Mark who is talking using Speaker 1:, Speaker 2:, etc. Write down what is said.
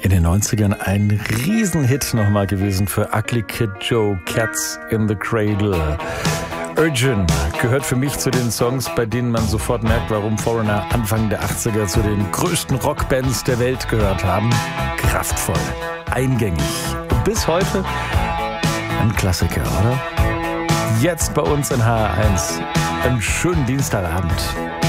Speaker 1: In den 90ern ein Riesenhit nochmal gewesen für Ugly Kid Joe, Cats in the Cradle. Urgent gehört für mich zu den Songs, bei denen man sofort merkt, warum Foreigner Anfang der 80er zu den größten Rockbands der Welt gehört haben. Kraftvoll, eingängig und bis heute ein Klassiker, oder? Jetzt bei uns in HR1. Einen schönen Dienstagabend.